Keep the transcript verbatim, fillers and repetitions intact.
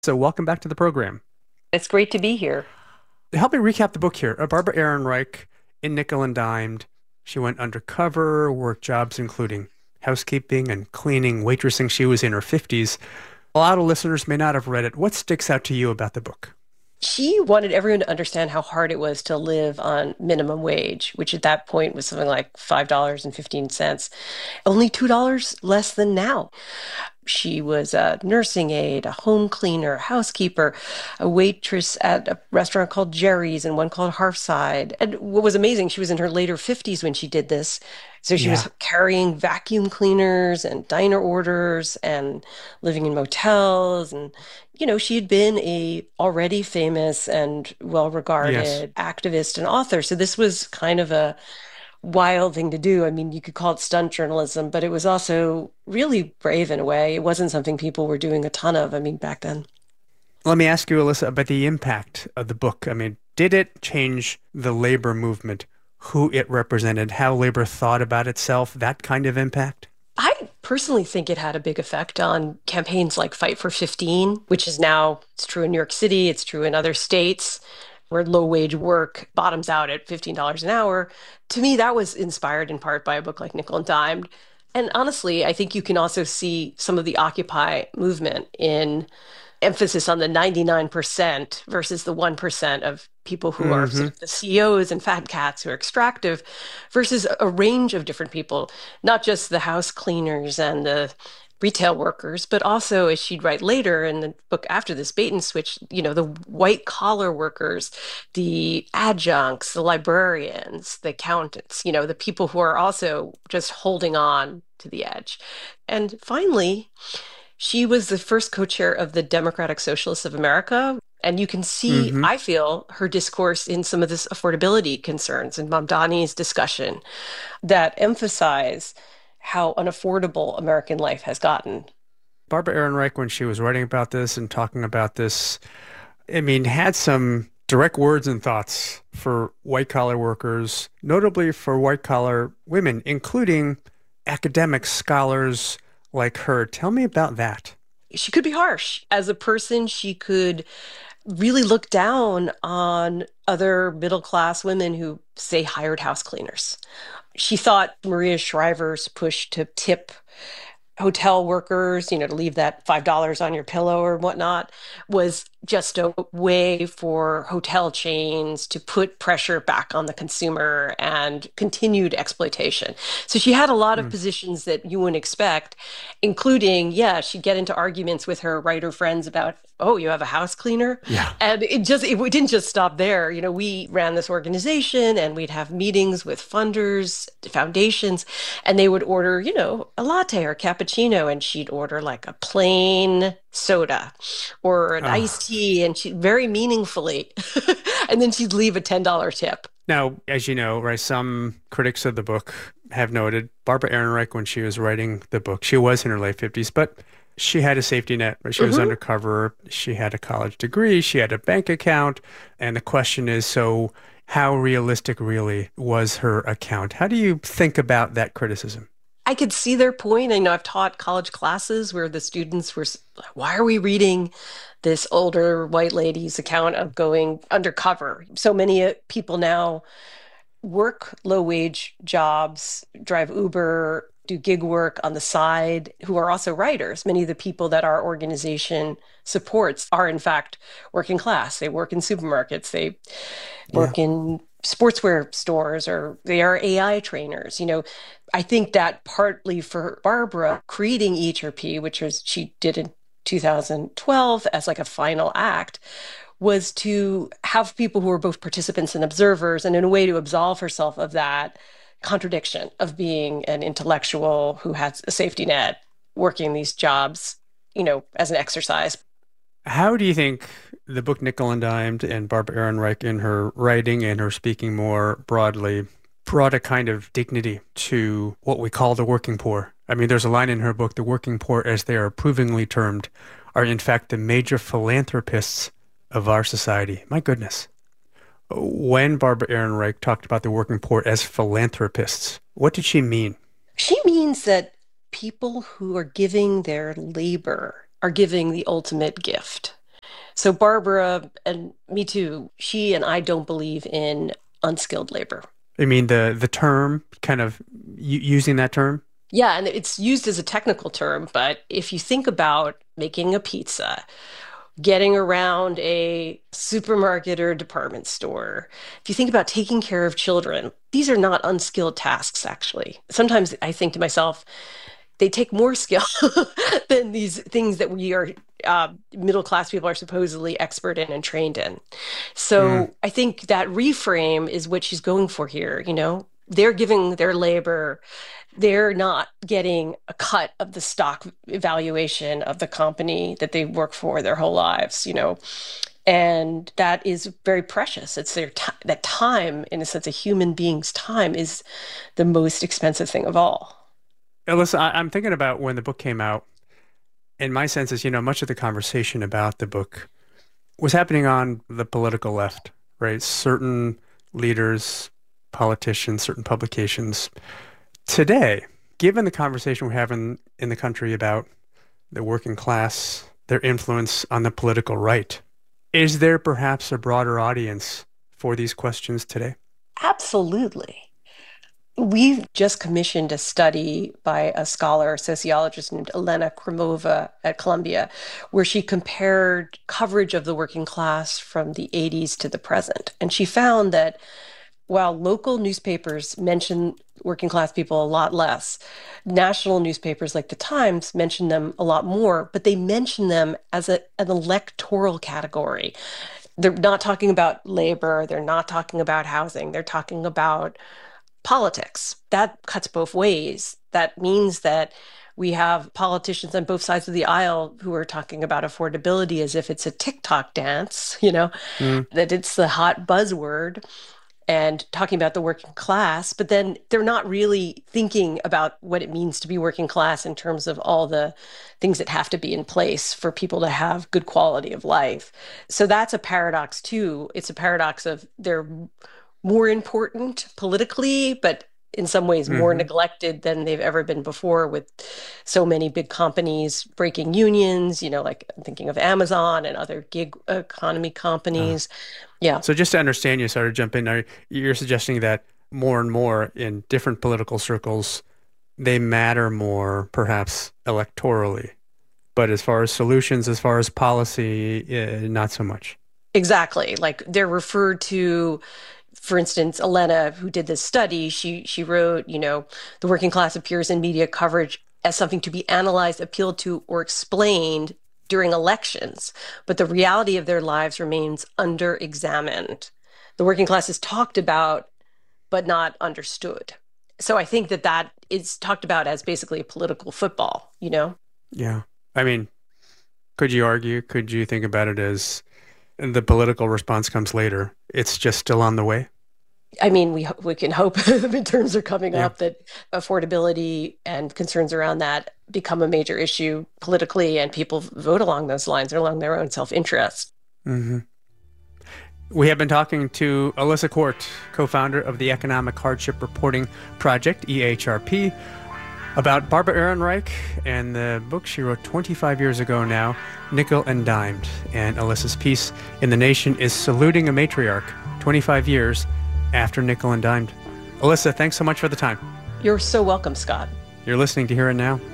So welcome back to the program. It's great to be here. Help me recap the book here. Uh, Barbara Ehrenreich in Nickel and Dimed. She went undercover, worked jobs including housekeeping and cleaning, waitressing. She was in her fifties. A lot of listeners may not have read it. What sticks out to you about the book? She wanted everyone to understand how hard it was to live on minimum wage, which at that point was something like five dollars and fifteen cents, only two dollars less than now. She was a nursing aide, a home cleaner, housekeeper, a waitress at a restaurant called Jerry's and one called Hearthside. And what was amazing, she was in her later fifties when she did this. So she Yeah. was carrying vacuum cleaners and diner orders and living in motels. And, you know, she had been a already famous and Yes. well-regarded activist and author. So this was kind of a wild thing to do. I mean, you could call it stunt journalism, but it was also really brave in a way. It wasn't something people were doing a ton of, I mean, back then. Let me ask you, Alyssa, about the impact of the book. I mean, did it change the labor movement, who it represented, how labor thought about itself, that kind of impact? I personally think it had a big effect on campaigns like Fight for fifteen, which is now, it's true in New York City, it's true in other states where low wage work bottoms out at fifteen dollars an hour. To me, that was inspired in part by a book like Nickel and Dimed. And honestly, I think you can also see some of the Occupy movement in emphasis on the ninety-nine percent versus the one percent of people who are sort Hmm. of the C E Os and fat cats who are extractive versus a range of different people, not just the house cleaners and the retail workers, but also, as she'd write later in the book after this, bait and switch, you know, the white collar workers, the adjuncts, the librarians, the accountants, you know, the people who are also just holding on to the edge. And finally, she was the first co-chair of the Democratic Socialists of America. And you can see, Hmm. I feel, her discourse in some of this affordability concerns in Mamdani's discussion that emphasize how unaffordable American life has gotten. Barbara Ehrenreich, when she was writing about this and talking about this, I mean, had some direct words and thoughts for white collar workers, notably for white collar women, including academic scholars like her. Tell me about that. She could be harsh. As a person, she could really look down on other middle class women who, say, hired house cleaners. She thought Maria Shriver's push to tip hotel workers, you know, to leave that five dollars on your pillow or whatnot, was just a way for hotel chains to put pressure back on the consumer and continued exploitation. So she had a lot of Mm. positions that you wouldn't expect, including, yeah, she'd get into arguments with her writer friends about, oh, you have a house cleaner? Yeah. And it just, it, it didn't just stop there. You know, we ran this organization and we'd have meetings with funders, foundations, and they would order, you know, a latte or cappuccino, and she'd order like a plain soda or an iced Ah. tea, and she very meaningfully, and then she'd leave a ten dollars tip. Now, as you know, right, some critics of the book have noted Barbara Ehrenreich, when she was writing the book, she was in her late fifties, but she had a safety net, right? She was Hmm. undercover. She had a college degree. She had a bank account. And the question is, so how realistic really was her account? How do you think about that criticism? I could see their point. I know I've taught college classes where the students were, why are we reading this older white lady's account of going undercover? So many uh, people now work low wage jobs, drive Uber, do gig work on the side, who are also writers. Many of the people that our organization supports are, in fact, working class. They work in supermarkets, they Yeah. work in sportswear stores, or they are A I trainers. You know, I think that partly for Barbara creating E H R P, which was she did in two thousand twelve as like a final act, was to have people who were both participants and observers, and in a way to absolve herself of that contradiction of being an intellectual who has a safety net working these jobs, you know, as an exercise. How do you think the book Nickel and Dimed and Barbara Ehrenreich, in her writing and her speaking more broadly, brought a kind of dignity to what we call the working poor? I mean, there's a line in her book, the working poor, as they are approvingly termed, are in fact the major philanthropists of our society. My goodness. When Barbara Ehrenreich talked about the working poor as philanthropists, what did she mean? She means that people who are giving their labor are giving the ultimate gift. So Barbara, and me too, she and I don't believe in unskilled labor. I mean, the the term, kind of u- using that term? Yeah, and it's used as a technical term, but if you think about making a pizza, getting around a supermarket or department store, if you think about taking care of children, these are not unskilled tasks, actually. Sometimes I think to myself, they take more skill than these things that we are uh, middle class people are supposedly expert in and trained in. Mm. So I think that reframe is what she's going for here. You know, they're giving their labor, they're not getting a cut of the stock valuation of the company that they work for their whole lives, you know. And that is very precious. It's their t- that time, in a sense, a human being's time is the most expensive thing of all. Alyssa, I- I'm thinking about when the book came out, and my sense is, you know, much of the conversation about the book was happening on the political left, right? Certain leaders, politicians, certain publications. Today, given the conversation we're having in the country about the working class, their influence on the political right, is there perhaps a broader audience for these questions today? Absolutely. We've just commissioned a study by a scholar, a sociologist named Elena Kremova at Columbia, where she compared coverage of the working class from the eighties to the present. And she found that while local newspapers mention working class people a lot less, national newspapers like the Times mention them a lot more, but they mention them as a, an electoral category. They're not talking about labor, they're not talking about housing, they're talking about politics. That cuts both ways. That means that we have politicians on both sides of the aisle who are talking about affordability as if it's a TikTok dance, you know, Mm. that it's the hot buzzword, and talking about the working class, but then they're not really thinking about what it means to be working class in terms of all the things that have to be in place for people to have good quality of life. So that's a paradox too. It's a paradox of they're more important politically, but in some ways more hmm neglected than they've ever been before, with so many big companies breaking unions, you know, like I'm thinking of Amazon and other gig economy Uh, companies. Yeah. so just to understand you, sorry to jump in, are, you're suggesting that more and more in different political circles, they matter more perhaps electorally, but as far as solutions, as far as policy, eh, not so much. Exactly. Like they're referred to, for instance, Elena, who did this study, she she wrote, you know, the working class appears in media coverage as something to be analyzed, appealed to, or explained during elections, but the reality of their lives remains under-examined. The working class is talked about, but not understood. So I think that that is talked about as basically a political football, you know? Yeah. I mean, could you argue, could you think about it as the political response comes later? It's just still on the way? I mean, we we can hope the midterms are coming Yeah. up that affordability and concerns around that become a major issue politically, and people vote along those lines or along their own self-interest. hmm We have been talking to Alyssa Court, co-founder of the Economic Hardship Reporting Project, E H R P, about Barbara Ehrenreich and the book she wrote twenty-five years ago now, Nickel and Dimed. And Alyssa's piece in The Nation is Saluting a Matriarch, twenty-five years after Nickel and Dimed. Alyssa, thanks so much for the time. You're so welcome, Scott. You're listening to Here and Now.